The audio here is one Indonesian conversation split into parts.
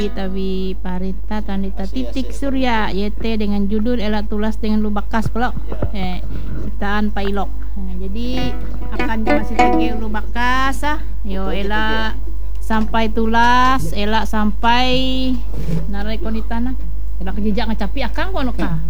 Tabi parita tanita titik surya yete dengan judul Ela Tulas dengan Lubakas pula citaan Pailok. Jadi akan masih tege Lubakas yo Ela sampai tulas Ela sampai narai konitana Ela kejejak ngacapi akang kono ka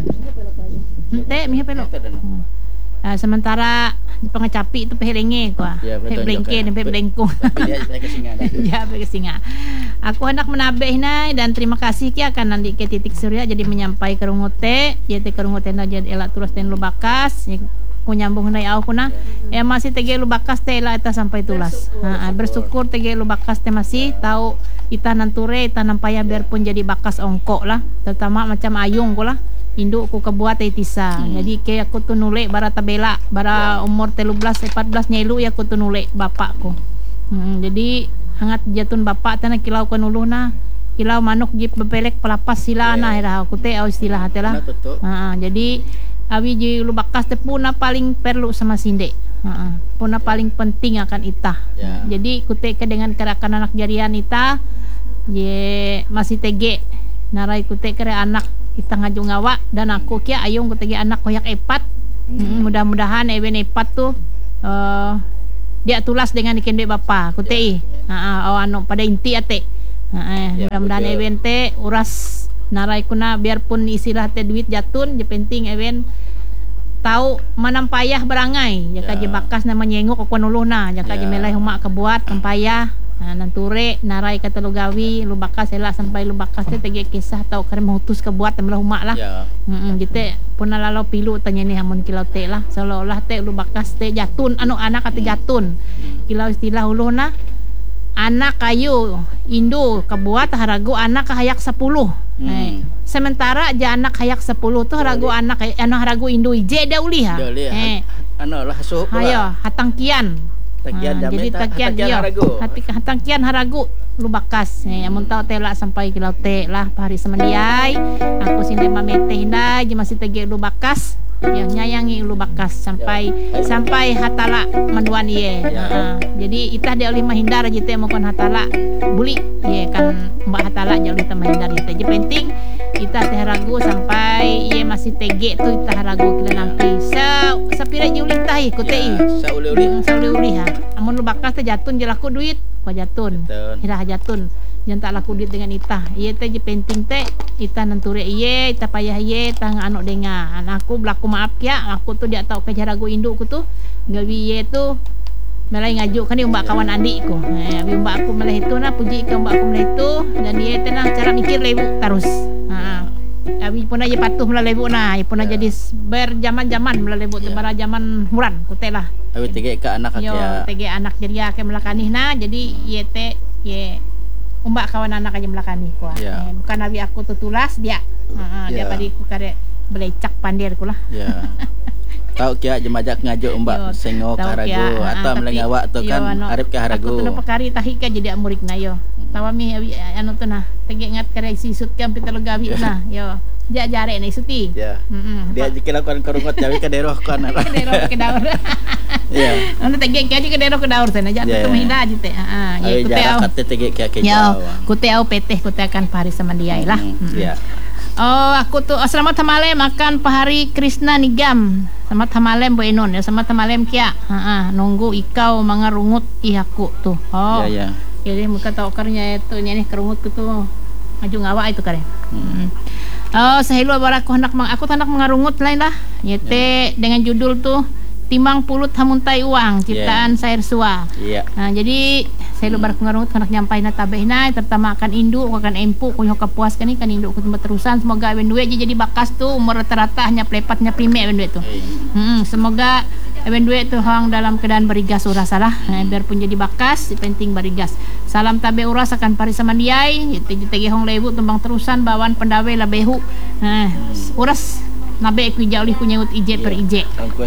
miha pelok. Sementara di pengecapi itu pehelenge kuah. Pehelengke dan pehelengkung. Ya, singa. Aku hendak menabeh nai dan terima kasih ki akan nanti ke titik surya jadi menyampai kerungote, yete kerungote na jadi Ela Tulas dan Lubakas. Ku nyambung nai au kuna. Ya masih tege Lubakas teh Ela eta sampai tulas. Bersyukur tege Lubakas teh masih tahu ita nanture ita nampaya biarpun jadi bakas ongkok lah, terutama macam ayung ku lah. Induk ku kebuat tisa. Jadi ke aku tu nulek bara tabela bara umur 13 14 nyelu ya aku tu nulek bapakku. Jadi hangat jatun bapak tanah kilau kan uluna kilau manuk jip bepelek pelapas sila na ira aku teh au istilah teh lah. Jadi awi ji Lubakas teh puna paling perlu sama sinde. Puna paling penting akan ita. Jadi ku teh ke dengan kerakan anak jarian ita ye masih tege narai ku teh kere anak kita ngaju ngawa dan aku kia ayung kutegi anak koyak epat. Mudah-mudahan ewen epat tuh dia tulas dengan ikende bapa kutei anu pada inti ate mudah-mudahan ewen te uras narai kuna biarpun istilah teh duit jatun je penting ewen tahu manampayah berangai jaka je bakas nama nyenguk aku nuluna jaka je melai huma kebuat nampayah nanture narai kata Lugawi Lubakas Ela sampai Lubakas teh tege kisah tau kare mahutus kebuat tembelah huma lah. Gitu pun lalau pilu tanya ni hamun kilau teh lah seolah-olah teh Lubakas teh jatun anu anak kata jatun kilau istilah uluna anak kayu indu kebuat haragu anak hayak 10. Sementara aja anak hayak 10 tuh haragu anak anu haragu indu ije da uli ha. Anu lah suh pula. Hayo hatangkian. Jadi hatangkian haragu Lubakas amun tau tela sampai kilau teh lah pahari semendiai aku sinde mamete hindai je masih tege Lubakas yang nyayangi Lubakas sampai hatala manduan iye. Jadi itah dia oleh mahindar je teh mokon hatala buli ye kan mbak hatala je oleh mahindar je je penting itah teh ragu sampai iye masih tege tu itah ragu kila nampi sapira je ulih tah ku teh sauli-uli ha amun Lubakas teh jatun je laku duit ku jatun hirah jatun jangan tak laku duit dengan itah iye teh je penting teh itah nanture iye itah payah iye tah anu denga anakku berlaku maaf ya aku tuh dia tahu kerja ragu indukku tuh gawi iye tuh melai ngajuk kan dia mbak kawan adikku mbak aku meleh itu nah puji ke mbak aku meleh itu dan dia tenang cara mikir lebu terus kami pun aja patuh melalui lebu nah pun aja jadi berjaman-jaman melalui lebu tebara zaman huran kute lah awi tege ke anak aja tege anak jadi ke melakani nah jadi iye teh ye mbak kawan anak aja melakani ku bukan awi aku tutulas dia dia tadi ku kare belecak pandir ku lah tahu kia jemajak ngajuk mbak sengok haragu atau melengawak tu kan arep ke haragu aku tu pekari tahi ka jadi amurik na yo tawami anu tu nah tege ngat kare sisut kam pita Lugawi nah yo dia jare na isuti dia jika lakukan kerungot jawi ke deroh kan ke deroh ke daur anu tege kia ke deroh ke daur sana jatuh tu mahina aja teh ya ku teh au tege kia ke jauh ku teh au peteh ku teh akan pari sama dia lah aku tuh selamat hamalem makan pahari Krishna Nigam. Selamat hamalem Bu Enon ya selamat hamalem kia. Nunggu ikau mangarungut aku tuh. Jadi muka tau karnya itu nyanyi kerungut tuh ngaju ngawa itu kare. Sahilu baraku aku hendak mengarungut lain lah. Yete dengan judul tuh Timang Pulut Hamuntai Uang ciptaan Sair Sua. Jadi saya lubar pengarungut kanak nyampai na tabehna terutama akan induk akan empu kuyo kapuas kan induk ku tempat terusan semoga awen duwe jadi bakas tuh umur rata-rata hanya plepatnya prime awen duwe tuh. Semoga awen duwe tuh hang dalam keadaan berigas uras salah biarpun jadi bakas penting berigas. Salam tabe uras akan pari samandiai tege hong lebu tembang terusan bawan pendawe labehu. Uras nabe ku jaulih ku nyeut ije per ije.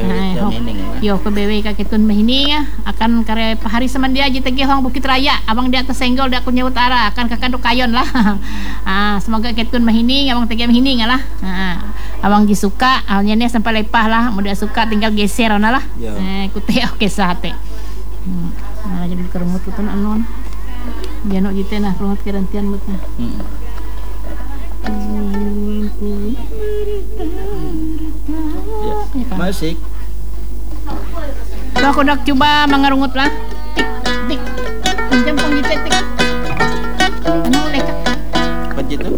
Yo ke bewe ka ketun mahini akan kare pahari samandia je tege hong Bukit Raya abang dia atas senggol dia ku nyeut arah akan kakanduk kayon lah. Semoga ketun mahini abang tege mahini lah. Abang ji suka nyene sampai lepah lah muda suka tinggal geser ona lah. Ku teh oke sate. Jadi kerumut tu anu. Janok gitu nah rungut kerantian buat nah. Ya, masih. So aku nak coba mengarungut lah. Tik. Pinjam pang gitu tik. Anu lek. Apa gitu?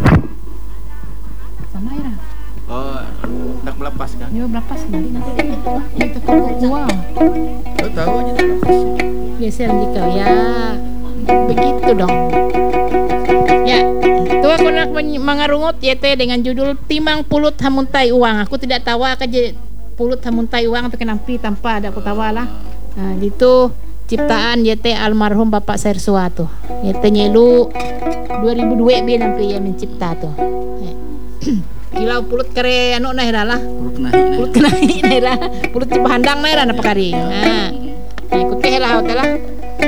Sama ya. Oh, nak melepas kan? Yo melepas nanti. Itu wow. Kau tahu aja melepas. Geser jika ya. Begitu dong. Ya, itu aku nak mengarungut YT dengan judul Timang Pulut Hamuntai Uang. Aku tidak tahu aja pulut hamuntai uang atau kenapa tanpa ada aku tahu lah. Nah, itu ciptaan YT almarhum Bapak Sersua tuh. YT nyelu 2002 dia nampi ya mencipta tuh. Kilau pulut kere anu nah lah. Pulut kenahi nah. Pulut cipahandang nah apa kari. Nah, ikut teh lah hotel lah.